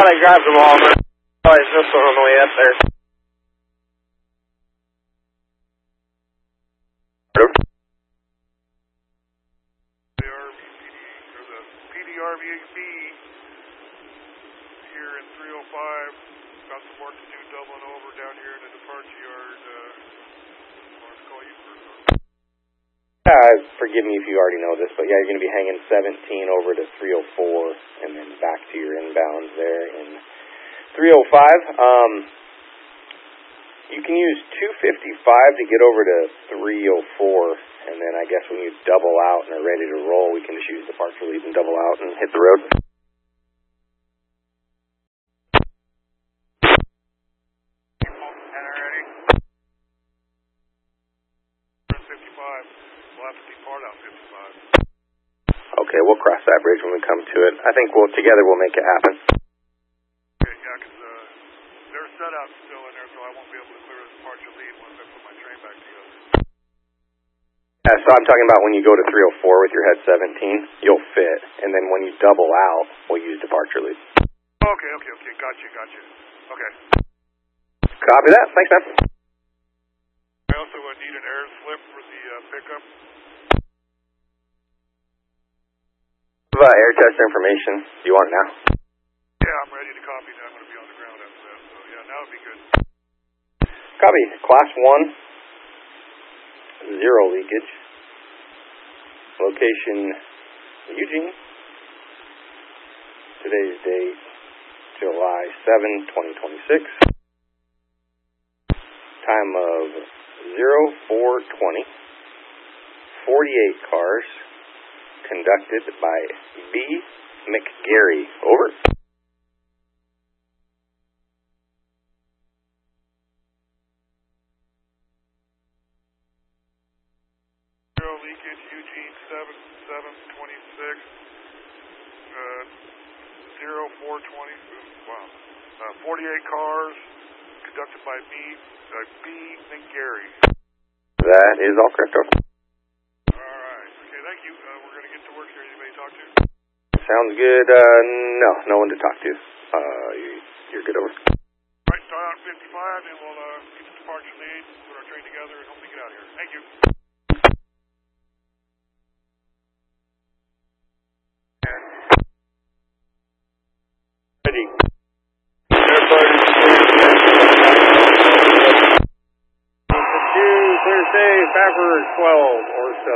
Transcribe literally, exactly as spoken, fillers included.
thought I grabbed them all, but oh, there's this one on the way up there. P D R V B here in three oh five. Got some work to do doubling over down here in the departure yard. Uh, wanted to call you first. Uh, forgive me if you already know this, but yeah, you're going to be hanging seventeen over to three oh four and then back to your inbounds there in three oh five. Um, you can use two fifty-five to get over to three oh four, and then I guess when you double out and are ready to roll, we can just use departure lead and double out and hit the road. Okay, we'll cross that bridge when we come to it. I think we'll together we'll make it happen. Okay, yeah, because uh, there's setouts still in there, so I won't be able to clear the departure lead once I put my train back together. Yeah, so I'm talking about when you go to three oh four with your head seventeen, you'll fit, and then when you double out, we'll use departure lead. Okay, okay, okay, gotcha, gotcha. Okay. Copy that. Thanks, man. I also uh, need an air slip for the uh, pickup. Uh, air test information. Do you want it now? Yeah, I'm ready to copy that. I'm going to be on the ground after that. So, yeah, now would be good. Copy. Class one. Zero leakage. Location, Eugene. Today's date, July seventh, twenty twenty-six. Time of zero four twenty. forty-eight cars. Conducted by B. McGarry. Over. Zero leakage, Eugene seven seven twenty-six. Uh, zero four twenty. Wow. Uh, forty-eight cars. Conducted by B. Uh, B. McGarry. That is all correct. Over. Thank you. Uh, we're going to get to work here. Anybody to talk to? Sounds good. Uh, no, no one to talk to. Uh, you, you're good. Over. All right, start out fifty-five, and we'll uh, get the departure lead, put our train together, and hopefully get out of here. Thank you. Ready. Clear safe, average twelve or so.